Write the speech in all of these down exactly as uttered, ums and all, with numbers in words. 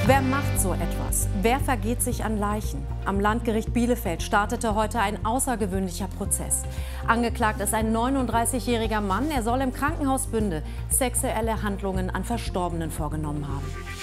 Wer macht so etwas? Wer vergeht sich an Leichen? Am Landgericht Bielefeld startete heute ein außergewöhnlicher Prozess. Angeklagt ist ein neununddreißigjähriger Mann. Er soll im Krankenhaus Bünde sexuelle Handlungen an Verstorbenen vorgenommen haben.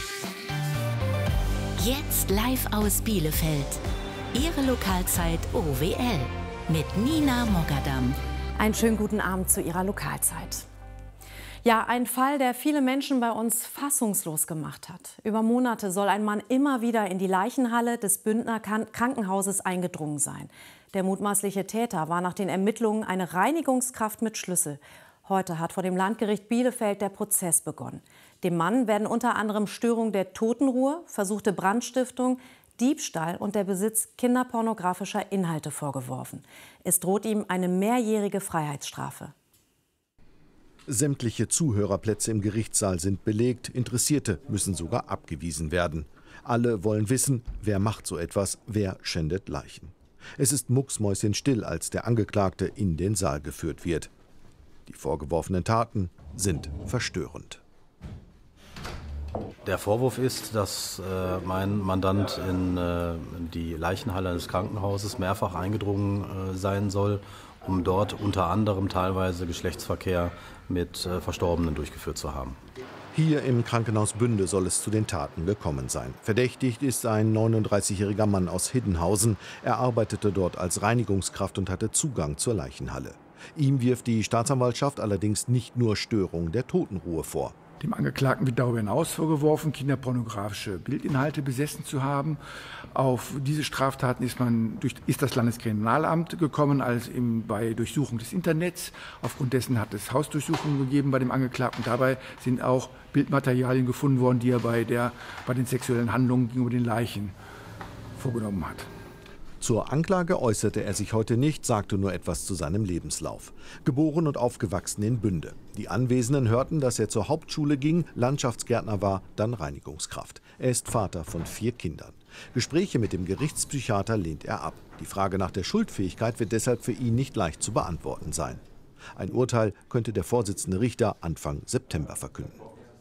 Jetzt live aus Bielefeld. Ihre Lokalzeit O W L mit Nina Mogadam. Einen schönen guten Abend zu Ihrer Lokalzeit. Ja, ein Fall, der viele Menschen bei uns fassungslos gemacht hat. Über Monate soll ein Mann immer wieder in die Leichenhalle des Bündner Krankenhauses eingedrungen sein. Der mutmaßliche Täter war nach den Ermittlungen eine Reinigungskraft mit Schlüssel. Heute hat vor dem Landgericht Bielefeld der Prozess begonnen. Dem Mann werden unter anderem Störung der Totenruhe, versuchte Brandstiftung, Diebstahl und der Besitz kinderpornografischer Inhalte vorgeworfen. Es droht ihm eine mehrjährige Freiheitsstrafe. Sämtliche Zuhörerplätze im Gerichtssaal sind belegt, Interessierte müssen sogar abgewiesen werden. Alle wollen wissen, wer macht so etwas, wer schändet Leichen. Es ist mucksmäuschenstill, als der Angeklagte in den Saal geführt wird. Die vorgeworfenen Taten sind verstörend. Der Vorwurf ist, dass äh, mein Mandant in, äh, in die Leichenhalle eines Krankenhauses mehrfach eingedrungen äh, sein soll, um dort unter anderem teilweise Geschlechtsverkehr mit äh, Verstorbenen durchgeführt zu haben. Hier im Krankenhaus Bünde soll es zu den Taten gekommen sein. Verdächtigt ist ein neununddreißigjähriger Mann aus Hiddenhausen. Er arbeitete dort als Reinigungskraft und hatte Zugang zur Leichenhalle. Ihm wirft die Staatsanwaltschaft allerdings nicht nur Störung der Totenruhe vor. Dem Angeklagten wird darüber hinaus vorgeworfen, kinderpornografische Bildinhalte besessen zu haben. Auf diese Straftaten ist man durch ist das Landeskriminalamt gekommen, als im, bei Durchsuchung des Internets. Aufgrund dessen hat es Hausdurchsuchungen gegeben bei dem Angeklagten. Dabei sind auch Bildmaterialien gefunden worden, die er bei, der, bei den sexuellen Handlungen gegenüber den Leichen vorgenommen hat. Zur Anklage äußerte er sich heute nicht, sagte nur etwas zu seinem Lebenslauf. Geboren und aufgewachsen in Bünde. Die Anwesenden hörten, dass er zur Hauptschule ging, Landschaftsgärtner war, dann Reinigungskraft. Er ist Vater von vier Kindern. Gespräche mit dem Gerichtspsychiater lehnt er ab. Die Frage nach der Schuldfähigkeit wird deshalb für ihn nicht leicht zu beantworten sein. Ein Urteil könnte der Vorsitzende Richter Anfang September verkünden.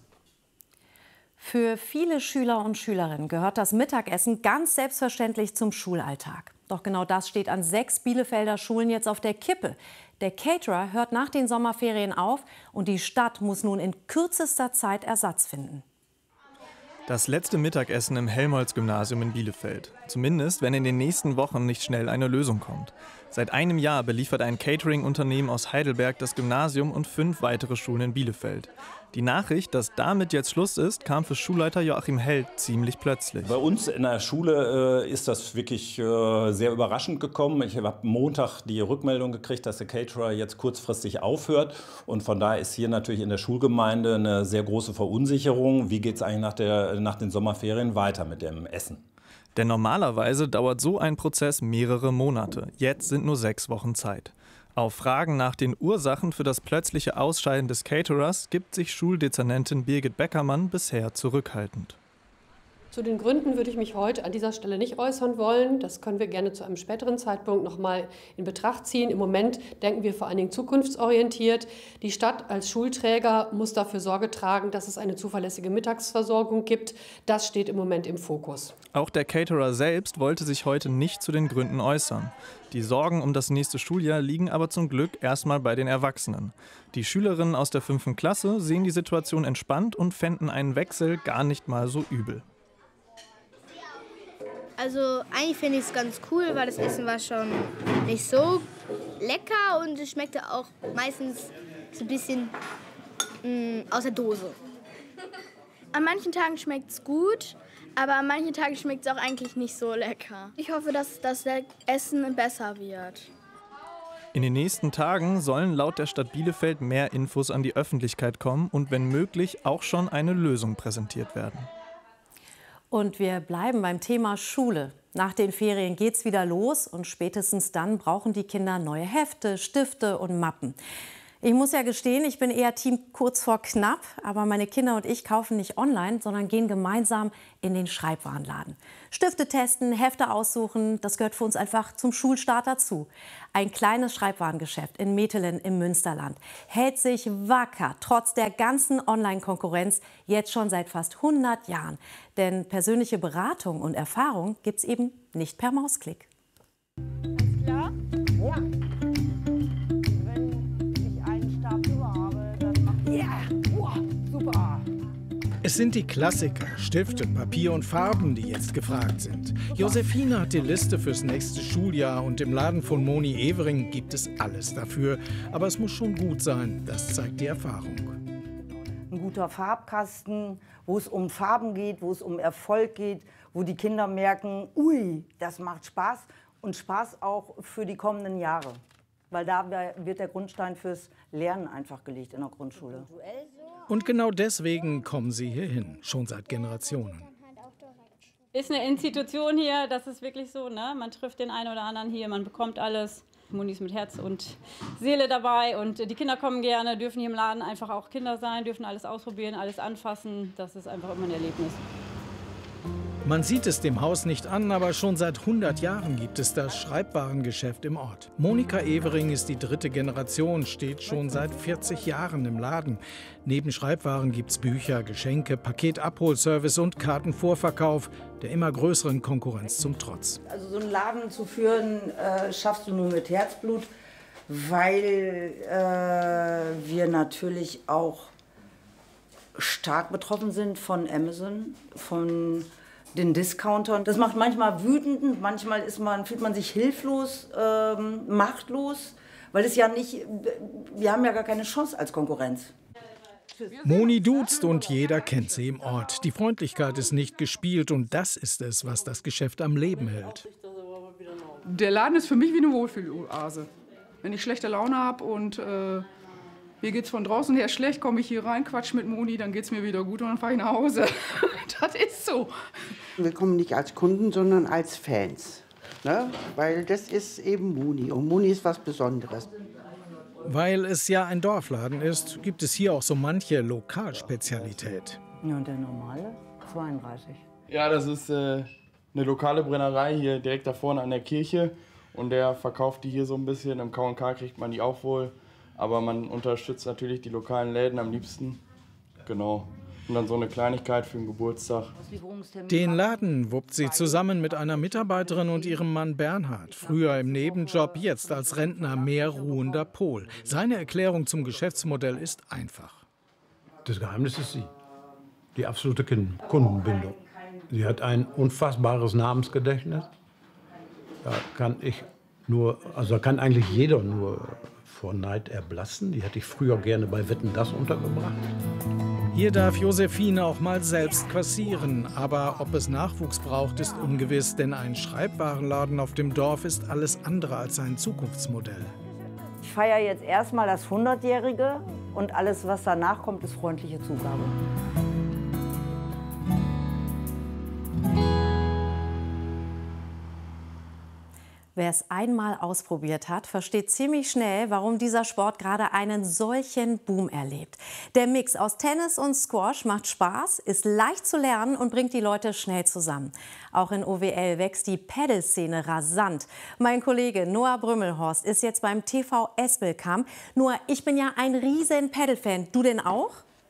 Für viele Schüler und Schülerinnen gehört das Mittagessen ganz selbstverständlich zum Schulalltag. Doch genau das steht an sechs Bielefelder Schulen jetzt auf der Kippe. Der Caterer hört nach den Sommerferien auf und die Stadt muss nun in kürzester Zeit Ersatz finden. Das letzte Mittagessen im Helmholtz-Gymnasium in Bielefeld. Zumindest, wenn in den nächsten Wochen nicht schnell eine Lösung kommt. Seit einem Jahr beliefert ein Catering-Unternehmen aus Heidelberg das Gymnasium und fünf weitere Schulen in Bielefeld. Die Nachricht, dass damit jetzt Schluss ist, kam für Schulleiter Joachim Held ziemlich plötzlich. Bei uns in der Schule äh, ist das wirklich äh, sehr überraschend gekommen. Ich habe Montag die Rückmeldung gekriegt, dass der Caterer jetzt kurzfristig aufhört. Und von daher ist hier natürlich in der Schulgemeinde eine sehr große Verunsicherung. Wie geht es eigentlich nach, der, nach den Sommerferien weiter mit dem Essen? Denn normalerweise dauert so ein Prozess mehrere Monate. Jetzt sind nur sechs Wochen Zeit. Auf Fragen nach den Ursachen für das plötzliche Ausscheiden des Caterers gibt sich Schuldezernentin Birgit Beckermann bisher zurückhaltend. Zu den Gründen würde ich mich heute an dieser Stelle nicht äußern wollen. Das können wir gerne zu einem späteren Zeitpunkt noch mal in Betracht ziehen. Im Moment denken wir vor allen Dingen zukunftsorientiert. Die Stadt als Schulträger muss dafür Sorge tragen, dass es eine zuverlässige Mittagsversorgung gibt. Das steht im Moment im Fokus. Auch der Caterer selbst wollte sich heute nicht zu den Gründen äußern. Die Sorgen um das nächste Schuljahr liegen aber zum Glück erstmal bei den Erwachsenen. Die Schülerinnen aus der fünften Klasse sehen die Situation entspannt und fänden einen Wechsel gar nicht mal so übel. Also eigentlich finde ich es ganz cool, weil das Essen war schon nicht so lecker und es schmeckte auch meistens so ein bisschen mh, aus der Dose. An manchen Tagen schmeckt es gut, aber an manchen Tagen schmeckt es auch eigentlich nicht so lecker. Ich hoffe, dass das Essen besser wird. In den nächsten Tagen sollen laut der Stadt Bielefeld mehr Infos an die Öffentlichkeit kommen und wenn möglich auch schon eine Lösung präsentiert werden. Und wir bleiben beim Thema Schule. Nach den Ferien geht's wieder los und spätestens dann brauchen die Kinder neue Hefte, Stifte und Mappen. Ich muss ja gestehen, ich bin eher Team kurz vor knapp, aber meine Kinder und ich kaufen nicht online, sondern gehen gemeinsam in den Schreibwarenladen. Stifte testen, Hefte aussuchen, das gehört für uns einfach zum Schulstart dazu. Ein kleines Schreibwarengeschäft in Metelen im Münsterland hält sich wacker, trotz der ganzen Online-Konkurrenz, jetzt schon seit fast hundert Jahren. Denn persönliche Beratung und Erfahrung gibt's eben nicht per Mausklick. Alles klar? Ja. Es sind die Klassiker, Stifte, Papier und Farben, die jetzt gefragt sind. Josephine hat die Liste fürs nächste Schuljahr und im Laden von Moni Evering gibt es alles dafür. Aber es muss schon gut sein, das zeigt die Erfahrung. Ein guter Farbkasten, wo es um Farben geht, wo es um Erfolg geht, wo die Kinder merken, ui, das macht Spaß und Spaß auch für die kommenden Jahre. Weil da wird der Grundstein fürs Lernen einfach gelegt in der Grundschule. Und genau deswegen kommen sie hier hin, schon seit Generationen. Ist eine Institution hier, das ist wirklich so, ne? Man trifft den einen oder anderen hier, man bekommt alles. Moni ist mit Herz und Seele dabei und die Kinder kommen gerne, dürfen hier im Laden einfach auch Kinder sein, dürfen alles ausprobieren, alles anfassen. Das ist einfach immer ein Erlebnis. Man sieht es dem Haus nicht an, aber schon seit hundert Jahren gibt es das Schreibwarengeschäft im Ort. Monika Evering ist die dritte Generation, steht schon seit vierzig Jahren im Laden. Neben Schreibwaren gibt es Bücher, Geschenke, Paketabholservice und Kartenvorverkauf, der immer größeren Konkurrenz zum Trotz. Also so einen Laden zu führen, äh, schaffst du nur mit Herzblut, weil äh, wir natürlich auch stark betroffen sind von Amazon, von den Discountern. Das macht manchmal wütend, manchmal ist man, fühlt man sich hilflos, ähm, machtlos, weil es ja nicht, wir haben ja gar keine Chance als Konkurrenz. Moni duzt und jeder kennt sie im Ort. Die Freundlichkeit ist nicht gespielt und das ist es, was das Geschäft am Leben hält. Der Laden ist für mich wie eine Wohlfühloase. Wenn ich schlechte Laune habe und äh, mir geht's von draußen her schlecht, komme ich hier rein, quatsch mit Moni, dann geht's mir wieder gut und dann fahre ich nach Hause. Das ist so. Wir kommen nicht als Kunden, sondern als Fans. Ne? Weil das ist eben Moni und Moni ist was Besonderes. Weil es ja ein Dorfladen ist, gibt es hier auch so manche Lokalspezialität. Ja, und der normale? zweiunddreißig. Ja, das ist äh, eine lokale Brennerei hier direkt da vorne an der Kirche. Und der verkauft die hier so ein bisschen. Im K und K kriegt man die auch wohl. Aber man unterstützt natürlich die lokalen Läden am liebsten. Genau. Und dann so eine Kleinigkeit für den Geburtstag. Den Laden wuppt sie zusammen mit einer Mitarbeiterin und ihrem Mann Bernhard. Früher im Nebenjob, jetzt als Rentner mehr ruhender Pol. Seine Erklärung zum Geschäftsmodell ist einfach. Das Geheimnis ist sie. Die absolute Kundenbindung. Sie hat ein unfassbares Namensgedächtnis. Da kann ich nur, also da kann eigentlich jeder nur vor Neid erblassen. Die hätte ich früher gerne bei Wetten, das untergebracht. Hier darf Josephine auch mal selbst kassieren. Aber ob es Nachwuchs braucht, ist ungewiss. Denn ein Schreibwarenladen auf dem Dorf ist alles andere als ein Zukunftsmodell. Ich feiere jetzt erstmal das hundertjährige und alles, was danach kommt, ist freundliche Zugabe. Wer es einmal ausprobiert hat, versteht ziemlich schnell, warum dieser Sport gerade einen solchen Boom erlebt. Der Mix aus Tennis und Squash macht Spaß, ist leicht zu lernen und bringt die Leute schnell zusammen. Auch in O W L wächst die Paddle-Szene rasant. Mein Kollege Noah Brümmelhorst ist jetzt beim T V Espelkamp. Noah, ich bin ja ein riesen Paddle-Fan. Du denn auch?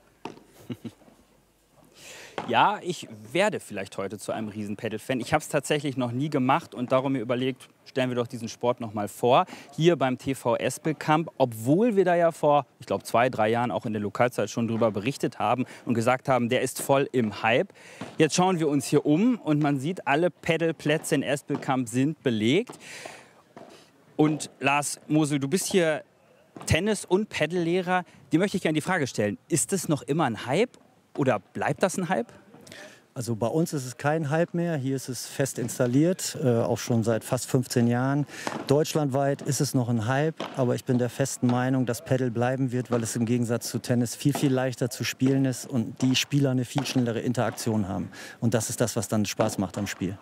Ja, ich werde vielleicht heute zu einem riesen Paddle-Fan. Ich habe es tatsächlich noch nie gemacht und darum mir überlegt, stellen wir doch diesen Sport noch mal vor. Hier beim T V Espelkamp, obwohl wir da ja vor, ich glaube, zwei, drei Jahren auch in der Lokalzeit schon drüber berichtet haben und gesagt haben, der ist voll im Hype. Jetzt schauen wir uns hier um und man sieht, alle Paddleplätze in Espelkamp sind belegt. Und Lars Mosel, du bist hier Tennis- und Paddle-Lehrer. Dir möchte ich gerne die Frage stellen, ist das noch immer ein Hype? Oder bleibt das ein Hype? Also bei uns ist es kein Hype mehr. Hier ist es fest installiert, äh, auch schon seit fast fünfzehn Jahren. Deutschlandweit ist es noch ein Hype, aber ich bin der festen Meinung, dass Paddle bleiben wird, weil es im Gegensatz zu Tennis viel, viel leichter zu spielen ist und die Spieler eine viel schnellere Interaktion haben. Und das ist das, was dann Spaß macht am Spiel.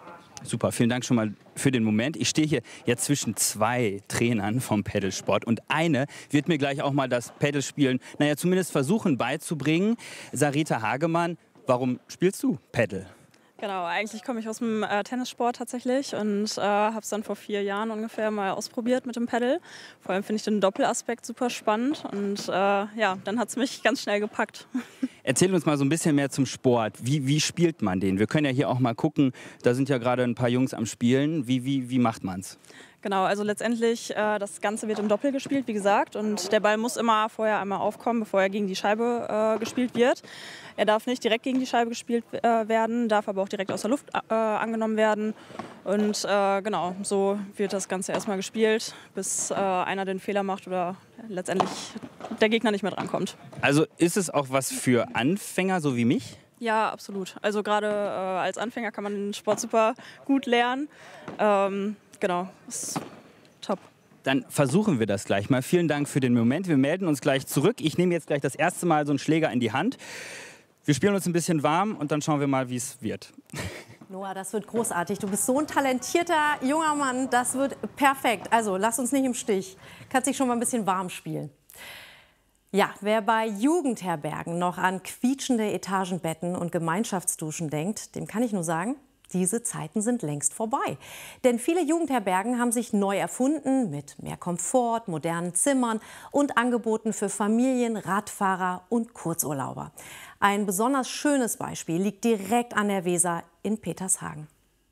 Super, vielen Dank schon mal für den Moment. Ich stehe hier jetzt zwischen zwei Trainern vom Paddelsport und eine wird mir gleich auch mal das Paddelspielen, naja, zumindest versuchen beizubringen. Sarita Hagemann, warum spielst du Paddle? Genau, eigentlich komme ich aus dem äh, Tennissport tatsächlich und äh, habe es dann vor vier Jahren ungefähr mal ausprobiert mit dem Paddle. Vor allem finde ich den Doppelaspekt super spannend und äh, ja, dann hat es mich ganz schnell gepackt. Erzähl uns mal so ein bisschen mehr zum Sport. Wie, wie spielt man den? Wir können ja hier auch mal gucken, da sind ja gerade ein paar Jungs am Spielen. Wie, wie, wie macht man's? Genau, also letztendlich, äh, das Ganze wird im Doppel gespielt, wie gesagt. Und der Ball muss immer vorher einmal aufkommen, bevor er gegen die Scheibe äh, gespielt wird. Er darf nicht direkt gegen die Scheibe gespielt äh, werden, darf aber auch direkt aus der Luft äh, angenommen werden. Und äh, genau, so wird das Ganze erstmal gespielt, bis äh, einer den Fehler macht oder letztendlich der Gegner nicht mehr drankommt. Also ist es auch was für Anfänger, so wie mich? Ja, absolut. Also gerade äh, als Anfänger kann man den Sport super gut lernen. Ähm, Genau, das ist top. Dann versuchen wir das gleich mal. Vielen Dank für den Moment. Wir melden uns gleich zurück. Ich nehme jetzt gleich das erste Mal so einen Schläger in die Hand. Wir spielen uns ein bisschen warm und dann schauen wir mal, wie es wird. Noah, das wird großartig. Du bist so ein talentierter junger Mann. Das wird perfekt. Also lass uns nicht im Stich. Kannst dich schon mal ein bisschen warm spielen. Ja, wer bei Jugendherbergen noch an quietschende Etagenbetten und Gemeinschaftsduschen denkt, dem kann ich nur sagen, diese Zeiten sind längst vorbei. Denn viele Jugendherbergen haben sich neu erfunden mit mehr Komfort, modernen Zimmern und Angeboten für Familien, Radfahrer und Kurzurlauber. Ein besonders schönes Beispiel liegt direkt an der Weser in Petershagen.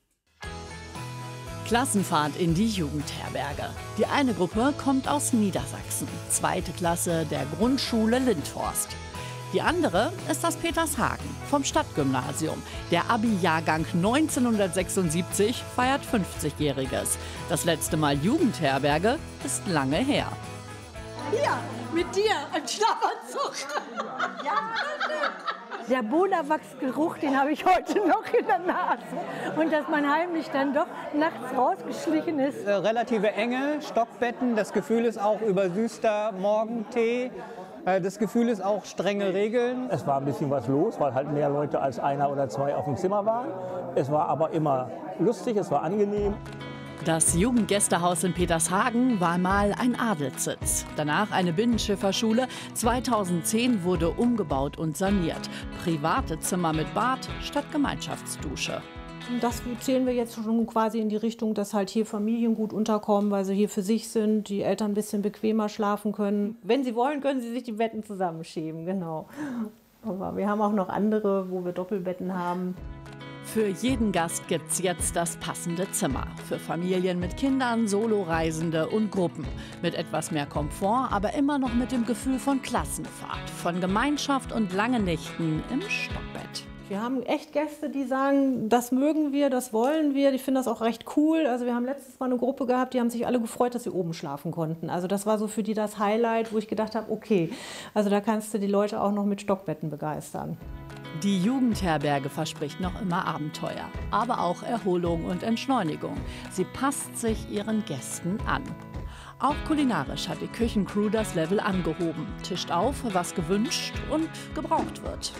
Klassenfahrt in die Jugendherberge. Die eine Gruppe kommt aus Niedersachsen, zweite Klasse der Grundschule Lindhorst. Die andere ist aus Petershagen vom Stadtgymnasium. Der Abi-Jahrgang neunzehnhundertsechsundsiebzig feiert fünfzigjähriges. Das letzte Mal Jugendherberge ist lange her. Hier, mit dir, ein Schlafanzug. Ja, der Bohnenwachsgeruch, den habe ich heute noch in der Nase. Und dass man heimlich dann doch nachts rausgeschlichen ist. Äh, relative Enge, Stockbetten, das Gefühl ist auch übersüßter Morgentee. Das Gefühl ist auch strenge Regeln. Es war ein bisschen was los, weil halt mehr Leute als einer oder zwei auf dem Zimmer waren. Es war aber immer lustig, es war angenehm. Das Jugendgästehaus in Petershagen war mal ein Adelssitz. Danach eine Binnenschifferschule. zweitausendzehn wurde umgebaut und saniert. Private Zimmer mit Bad statt Gemeinschaftsdusche. Das zählen wir jetzt schon quasi in die Richtung, dass halt hier Familien gut unterkommen, weil sie hier für sich sind, die Eltern ein bisschen bequemer schlafen können. Wenn sie wollen, können sie sich die Betten zusammenschieben, genau. Aber wir haben auch noch andere, wo wir Doppelbetten haben. Für jeden Gast gibt's jetzt das passende Zimmer. Für Familien mit Kindern, Soloreisende und Gruppen. Mit etwas mehr Komfort, aber immer noch mit dem Gefühl von Klassenfahrt, von Gemeinschaft und langen Nächten im Stockbett. Wir haben echt Gäste, die sagen, das mögen wir, das wollen wir. Die finden das auch recht cool. Also wir haben letztes Mal eine Gruppe gehabt, die haben sich alle gefreut, dass sie oben schlafen konnten. Also das war so für die das Highlight, wo ich gedacht habe, okay, also da kannst du die Leute auch noch mit Stockbetten begeistern. Die Jugendherberge verspricht noch immer Abenteuer, aber auch Erholung und Entschleunigung. Sie passt sich ihren Gästen an. Auch kulinarisch hat die Küchencrew das Level angehoben, tischt auf, was gewünscht und gebraucht wird.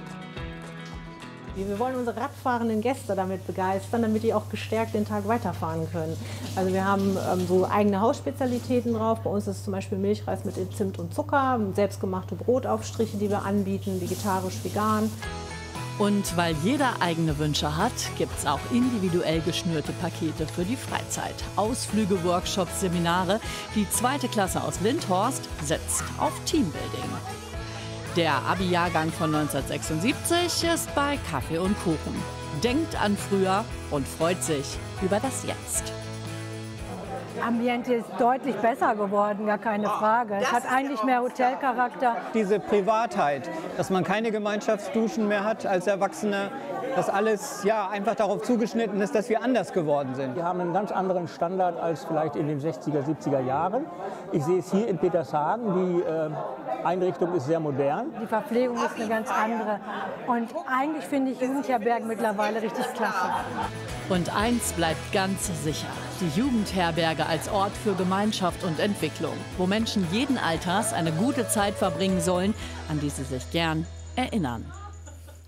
Wir wollen unsere radfahrenden Gäste damit begeistern, damit die auch gestärkt den Tag weiterfahren können. Also wir haben ähm, so eigene Hausspezialitäten drauf. Bei uns ist zum Beispiel Milchreis mit Zimt und Zucker, selbstgemachte Brotaufstriche, die wir anbieten, vegetarisch, vegan. Und weil jeder eigene Wünsche hat, gibt es auch individuell geschnürte Pakete für die Freizeit. Ausflüge, Workshops, Seminare. Die zweite Klasse aus Lindhorst setzt auf Teambuilding. Der Abi-Jahrgang von neunzehnhundertsechsundsiebzig ist bei Kaffee und Kuchen. Denkt an früher und freut sich über das Jetzt. Ambiente ist deutlich besser geworden, gar keine Frage. Es hat eigentlich mehr Hotelcharakter. Diese Privatheit, dass man keine Gemeinschaftsduschen mehr hat als Erwachsene, dass alles ja, einfach darauf zugeschnitten ist, dass wir anders geworden sind. Wir haben einen ganz anderen Standard als vielleicht in den sechziger, siebziger Jahren. Ich sehe es hier in Petershagen, die äh, Einrichtung ist sehr modern. Die Verpflegung ist eine ganz andere. Und eigentlich finde ich Jugendherbergen mittlerweile richtig klasse. Und eins bleibt ganz sicher. Die Jugendherberge als Ort für Gemeinschaft und Entwicklung, wo Menschen jeden Alters eine gute Zeit verbringen sollen, an die sie sich gern erinnern.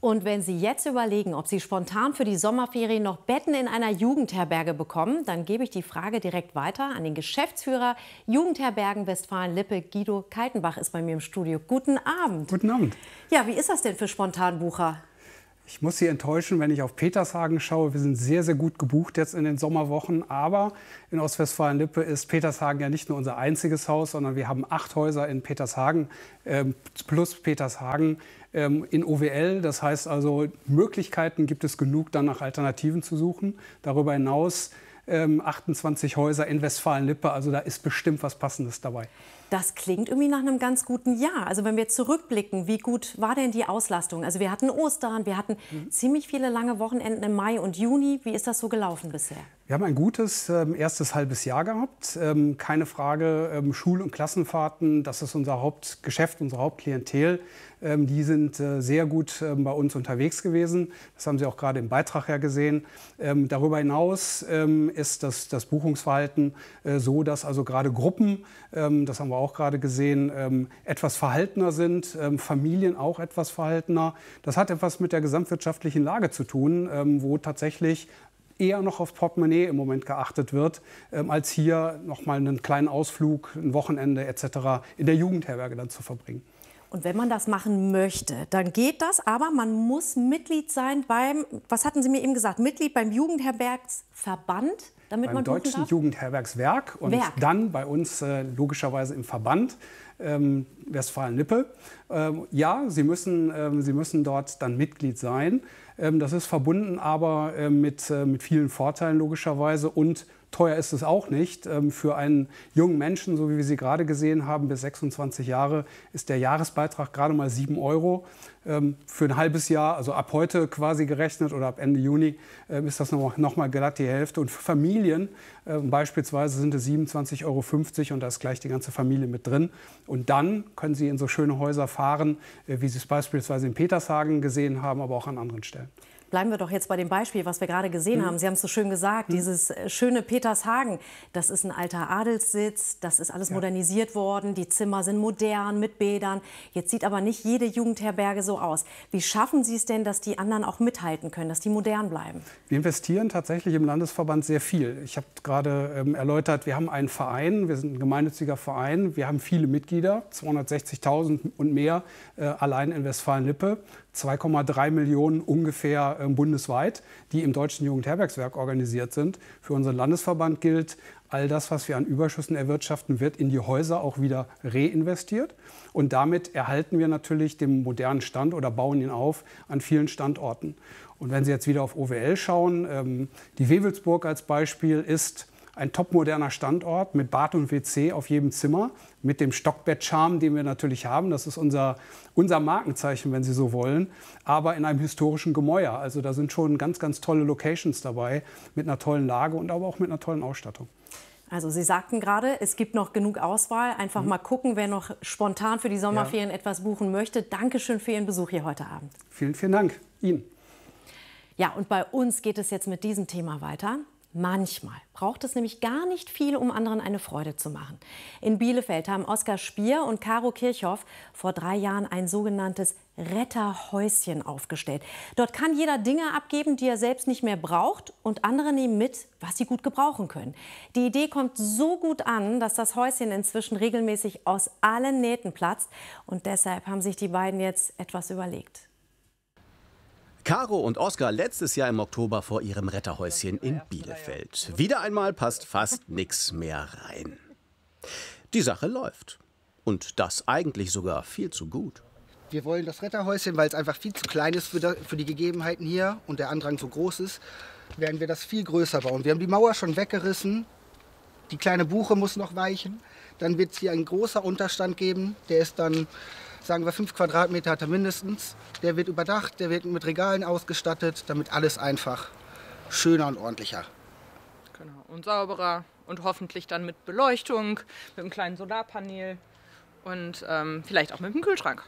Und wenn Sie jetzt überlegen, ob Sie spontan für die Sommerferien noch Betten in einer Jugendherberge bekommen, dann gebe ich die Frage direkt weiter an den Geschäftsführer Jugendherbergen Westfalen-Lippe. Guido Kaltenbach ist bei mir im Studio. Guten Abend. Guten Abend. Ja, wie ist das denn für Spontanbucher? Ich muss Sie enttäuschen, wenn ich auf Petershagen schaue. Wir sind sehr, sehr gut gebucht jetzt in den Sommerwochen. Aber in Ostwestfalen-Lippe ist Petershagen ja nicht nur unser einziges Haus, sondern wir haben acht Häuser in Petershagen ähm, plus Petershagen ähm, in O W L. Das heißt also, Möglichkeiten gibt es genug, dann nach Alternativen zu suchen. Darüber hinaus ähm, achtundzwanzig Häuser in Westfalen-Lippe. Also da ist bestimmt was Passendes dabei. Das klingt irgendwie nach einem ganz guten Jahr. Also wenn wir zurückblicken, wie gut war denn die Auslastung? Also wir hatten Ostern, wir hatten mhm. ziemlich viele lange Wochenenden im Mai und Juni. Wie ist das so gelaufen bisher? Wir haben ein gutes ähm, erstes halbes Jahr gehabt. Ähm, keine Frage, ähm, Schul- und Klassenfahrten, das ist unser Hauptgeschäft, unsere Hauptklientel. Ähm, die sind äh, sehr gut ähm, bei uns unterwegs gewesen. Das haben Sie auch gerade im Beitrag ja gesehen. Ähm, darüber hinaus ähm, ist das, das Buchungsverhalten äh, so, dass also gerade Gruppen, ähm, das haben wir auch gerade gesehen, ähm, etwas verhaltener sind, ähm, Familien auch etwas verhaltener. Das hat etwas mit der gesamtwirtschaftlichen Lage zu tun, ähm, wo tatsächlich eher noch auf Portemonnaie im Moment geachtet wird, ähm, als hier noch mal einen kleinen Ausflug, ein Wochenende et cetera in der Jugendherberge dann zu verbringen. Und wenn man das machen möchte, dann geht das, aber man muss Mitglied sein beim, was hatten Sie mir eben gesagt, Mitglied beim Jugendherbergsverband, damit beim man buchen Deutschen darf? Jugendherbergswerk und Werk. dann bei uns äh, logischerweise im Verband ähm, Westfalen-Lippe. Ähm, ja, Sie müssen, ähm, Sie müssen dort dann Mitglied sein. Ähm, das ist verbunden aber äh, mit, äh, mit vielen Vorteilen logischerweise und teuer ist es auch nicht. Ähm, für einen jungen Menschen, so wie wir Sie gerade gesehen haben, bis sechsundzwanzig Jahre, ist der Jahresbeitrag gerade mal sieben Euro. Ähm, für ein halbes Jahr, also ab heute quasi gerechnet oder ab Ende Juni, äh, ist das noch, noch mal glatt die Hälfte. Und für Familien äh, beispielsweise sind es siebenundzwanzig Euro fünfzig und da ist gleich die ganze Familie mit drin. Und dann können Sie in so schöne Häuser fahren, äh, wie Sie es beispielsweise in Petershagen gesehen haben, aber auch an anderen Stellen. Bleiben wir doch jetzt bei dem Beispiel, was wir gerade gesehen Mhm. haben. Sie haben es so schön gesagt, mhm. dieses äh, schöne Petershagen, das ist ein alter Adelssitz, das ist alles ja. modernisiert worden, die Zimmer sind modern mit Bädern. Jetzt sieht aber nicht jede Jugendherberge so aus. Wie schaffen Sie es denn, dass die anderen auch mithalten können, dass die modern bleiben? Wir investieren tatsächlich im Landesverband sehr viel. Ich habe gerade ähm, erläutert, wir haben einen Verein, wir sind ein gemeinnütziger Verein, wir haben viele Mitglieder, zweihundertsechzigtausend und mehr äh, allein in Westfalen-Lippe. zwei Komma drei Millionen ungefähr äh, bundesweit, die im Deutschen Jugendherbergswerk organisiert sind. Für unseren Landesverband gilt, all das, was wir an Überschüssen erwirtschaften, wird in die Häuser auch wieder reinvestiert. Und damit erhalten wir natürlich den modernen Stand oder bauen ihn auf an vielen Standorten. Und wenn Sie jetzt wieder auf O W L schauen, ähm, die Wewelsburg als Beispiel ist ein topmoderner Standort mit Bad und W C auf jedem Zimmer, mit dem Stockbett-Charme, den wir natürlich haben. Das ist unser, unser Markenzeichen, wenn Sie so wollen, aber in einem historischen Gemäuer. Also da sind schon ganz, ganz tolle Locations dabei, mit einer tollen Lage und aber auch mit einer tollen Ausstattung. Also Sie sagten gerade, es gibt noch genug Auswahl. Einfach mhm. mal gucken, wer noch spontan für die Sommerferien ja. etwas buchen möchte. Dankeschön für Ihren Besuch hier heute Abend. Vielen, vielen Dank Ihnen. Ja, und bei uns geht es jetzt mit diesem Thema weiter. Manchmal braucht es nämlich gar nicht viel, um anderen eine Freude zu machen. In Bielefeld haben Oskar Spier und Caro Kirchhoff vor drei Jahren ein sogenanntes Retterhäuschen aufgestellt. Dort kann jeder Dinge abgeben, die er selbst nicht mehr braucht, und andere nehmen mit, was sie gut gebrauchen können. Die Idee kommt so gut an, dass das Häuschen inzwischen regelmäßig aus allen Nähten platzt. Und deshalb haben sich die beiden jetzt etwas überlegt. Caro und Oskar letztes Jahr im Oktober vor ihrem Retterhäuschen in Bielefeld. Wieder einmal passt fast nichts mehr rein. Die Sache läuft. Und das eigentlich sogar viel zu gut. Wir wollen das Retterhäuschen, weil es einfach viel zu klein ist für die Gegebenheiten hier und der Andrang so groß ist, werden wir das viel größer bauen. Wir haben die Mauer schon weggerissen, die kleine Buche muss noch weichen. Dann wird es hier ein großer Unterstand geben, der ist dann, sagen wir, fünf Quadratmeter hat er mindestens. Der wird überdacht, der wird mit Regalen ausgestattet, damit alles einfach schöner und ordentlicher. Genau, und sauberer und hoffentlich dann mit Beleuchtung, mit einem kleinen Solarpanel und ähm, vielleicht auch mit einem Kühlschrank.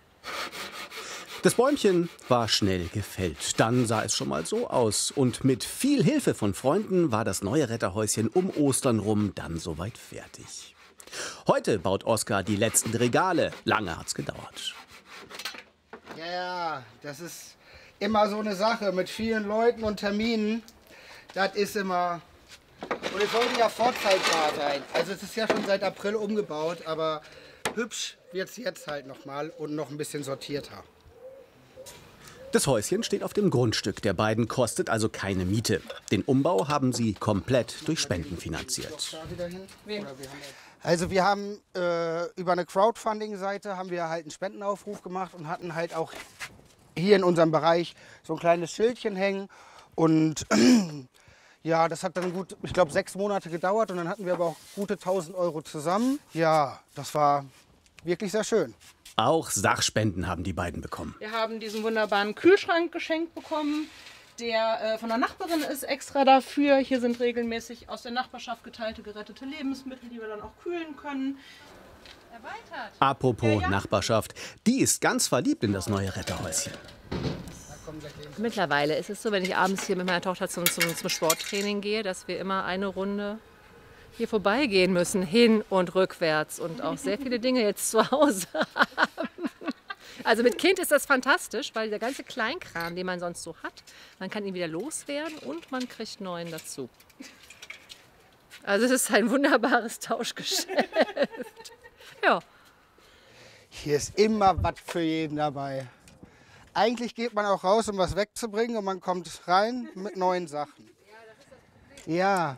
Das Bäumchen war schnell gefällt. Dann sah es schon mal so aus. Und mit viel Hilfe von Freunden war das neue Retterhäuschen um Ostern rum dann soweit fertig. Heute baut Oskar die letzten Regale. Lange hat's gedauert. Ja, ja, das ist immer so eine Sache mit vielen Leuten und Terminen. Das ist immer... Und es sollte ja vorzeigbar sein. Also es ist ja schon seit April umgebaut, aber hübsch wird es jetzt halt nochmal und noch ein bisschen sortierter. Das Häuschen steht auf dem Grundstück der beiden, kostet also keine Miete. Den Umbau haben sie komplett durch Spenden finanziert. Also wir haben äh, über eine Crowdfunding-Seite haben wir halt einen Spendenaufruf gemacht und hatten halt auch hier in unserem Bereich so ein kleines Schildchen hängen. Und ja, das hat dann gut, ich glaube, sechs Monate gedauert und dann hatten wir aber auch gute tausend Euro zusammen. Ja, das war wirklich sehr schön. Auch Sachspenden haben die beiden bekommen. Wir haben diesen wunderbaren Kühlschrank geschenkt bekommen, der äh, von der Nachbarin ist extra dafür. Hier sind regelmäßig aus der Nachbarschaft geteilte gerettete Lebensmittel, die wir dann auch kühlen können. Erweitert. Apropos ja, ja. Nachbarschaft, die ist ganz verliebt in das neue Retterhäuschen. Mittlerweile ist es so, wenn ich abends hier mit meiner Tochter zum, zum, zum Sporttraining gehe, dass wir immer eine Runde hier vorbeigehen müssen, hin und rückwärts und auch sehr viele Dinge jetzt zu Hause haben. Also mit Kind ist das fantastisch, weil der ganze Kleinkram, den man sonst so hat, man kann ihn wieder loswerden und man kriegt neuen dazu. Also es ist ein wunderbares Tauschgeschäft. Ja. Hier ist immer was für jeden dabei. Eigentlich geht man auch raus, um was wegzubringen und man kommt rein mit neuen Sachen. Ja.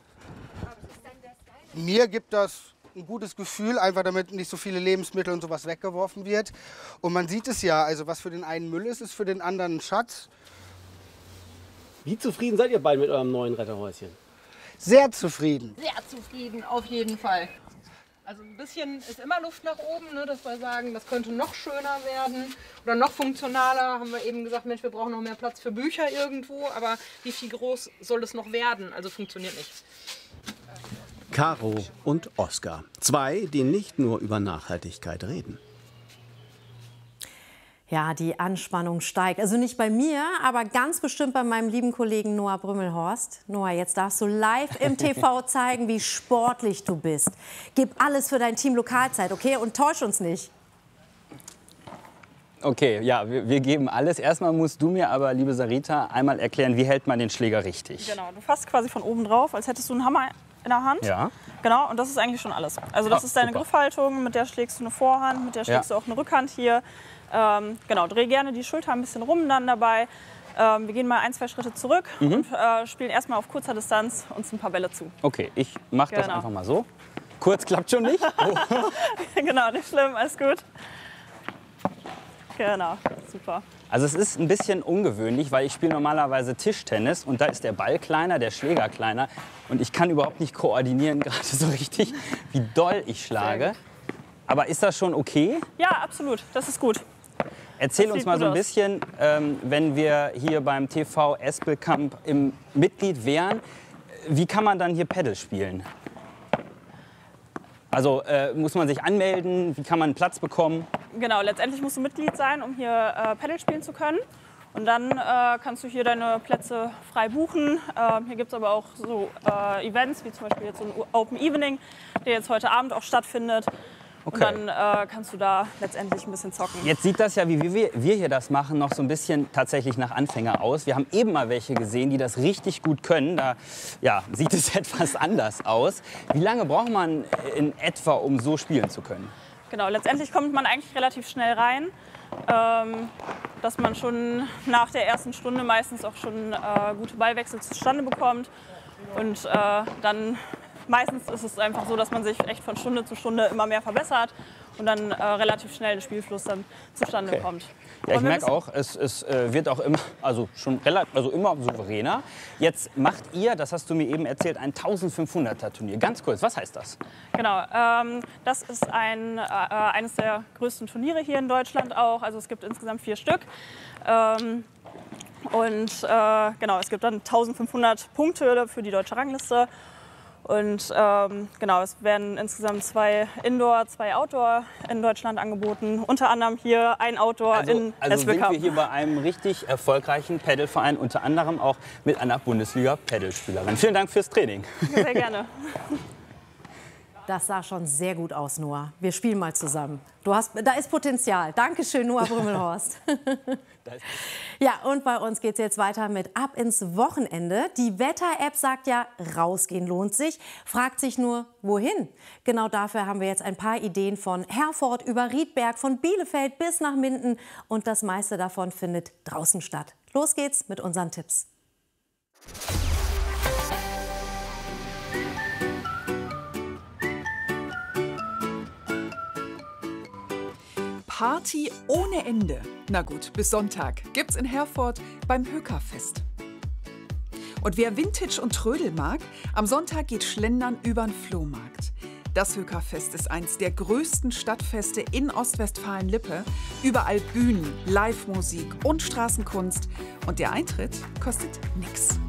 Mir gibt das ein gutes Gefühl, einfach damit nicht so viele Lebensmittel und sowas weggeworfen wird. Und man sieht es ja, also was für den einen Müll ist, ist für den anderen ein Schatz. Wie zufrieden seid ihr beide mit eurem neuen Retterhäuschen? Sehr zufrieden. Sehr zufrieden, auf jeden Fall. Also ein bisschen ist immer Luft nach oben, ne, dass wir sagen, das könnte noch schöner werden oder noch funktionaler. Haben wir eben gesagt, Mensch, wir brauchen noch mehr Platz für Bücher irgendwo, aber wie viel groß soll es noch werden? Also funktioniert nicht. Caro und Oskar. Zwei, die nicht nur über Nachhaltigkeit reden. Ja, die Anspannung steigt. Also nicht bei mir, aber ganz bestimmt bei meinem lieben Kollegen Noah Brümmelhorst. Noah, jetzt darfst du live im T V zeigen, wie sportlich du bist. Gib alles für dein Team Lokalzeit, okay? Und täusch uns nicht. Okay, ja, wir, wir geben alles. Erstmal musst du mir aber, liebe Sarita, einmal erklären, wie hält man den Schläger richtig? Genau, du fasst quasi von oben drauf, als hättest du einen Hammer in der Hand. Ja. Genau, und das ist eigentlich schon alles. Also das Ah, ist deine super. Griffhaltung, mit der schlägst du eine Vorhand, mit der schlägst Ja. du auch eine Rückhand hier. Ähm, genau, dreh gerne die Schulter ein bisschen rum dann dabei. Ähm, wir gehen mal ein, zwei Schritte zurück Mhm. und äh, spielen erstmal auf kurzer Distanz uns ein paar Bälle zu. Okay, ich mache das Genau. einfach mal so. Kurz klappt schon nicht. Oh. Genau, nicht schlimm, alles gut. Genau, super. Also es ist ein bisschen ungewöhnlich, weil ich spiele normalerweise Tischtennis und da ist der Ball kleiner, der Schläger kleiner und ich kann überhaupt nicht koordinieren gerade so richtig, wie doll ich schlage. Aber ist das schon okay? Ja, absolut, das ist gut. Erzähl Das uns sieht mal gut so ein aus. bisschen, ähm, wenn wir hier beim T V Espelkamp im Mitglied wären, wie kann man dann hier Paddle spielen? Also äh, muss man sich anmelden, wie kann man einen Platz bekommen? Genau, letztendlich musst du Mitglied sein, um hier äh, Paddle spielen zu können. Und dann äh, kannst du hier deine Plätze frei buchen. Ähm, hier gibt es aber auch so äh, Events, wie zum Beispiel jetzt so ein Open Evening, der jetzt heute Abend auch stattfindet. Und Okay. dann äh, kannst du da letztendlich ein bisschen zocken. Jetzt sieht das ja, wie wir, wir hier das machen, noch so ein bisschen tatsächlich nach Anfänger aus. Wir haben eben mal welche gesehen, die das richtig gut können. Da ja, sieht es etwas anders aus. Wie lange braucht man in etwa, um so spielen zu können? Genau, letztendlich kommt man eigentlich relativ schnell rein. Ähm, dass man schon nach der ersten Stunde meistens auch schon äh, gute Ballwechsel zustande bekommt. Und äh, dann meistens ist es einfach so, dass man sich echt von Stunde zu Stunde immer mehr verbessert und dann äh, relativ schnell der Spielfluss dann zustande Okay. kommt. Ja, ich Wollen wir merke ein auch, es, es äh, wird auch immer, also schon relativ, also immer souveräner. Jetzt macht ihr, das hast du mir eben erzählt, ein eintausendfünfhunderter Turnier. Ganz kurz, was heißt das? Genau, ähm, das ist ein, äh, eines der größten Turniere hier in Deutschland auch. Also es gibt insgesamt vier Stück. Ähm, und äh, genau, es gibt dann eintausendfünfhundert Punkte für die deutsche Rangliste. Und ähm, genau, es werden insgesamt zwei Indoor, zwei Outdoor in Deutschland angeboten. Unter anderem hier ein Outdoor Also, in also sind Espelkamp. wir hier bei einem richtig erfolgreichen Paddleverein, unter anderem auch mit einer Bundesliga-Paddlespielerin. Vielen Dank fürs Training. Sehr gerne. Das sah schon sehr gut aus, Noah. Wir spielen mal zusammen. Du hast, da ist Potenzial. Dankeschön, Noah Brümmelhorst. Ja, und bei uns geht es jetzt weiter mit Ab ins Wochenende. Die Wetter-App sagt ja, rausgehen lohnt sich, fragt sich nur, wohin? Genau dafür haben wir jetzt ein paar Ideen von Herford über Riedberg, von Bielefeld bis nach Minden. Und das meiste davon findet draußen statt. Los geht's mit unseren Tipps. Party ohne Ende. Na gut, bis Sonntag gibt's in Herford beim Höckerfest. Und wer Vintage und Trödel mag, am Sonntag geht Schlendern übern Flohmarkt. Das Höckerfest ist eins der größten Stadtfeste in Ostwestfalen-Lippe. Überall Bühnen, Live-Musik und Straßenkunst. Und der Eintritt kostet nix.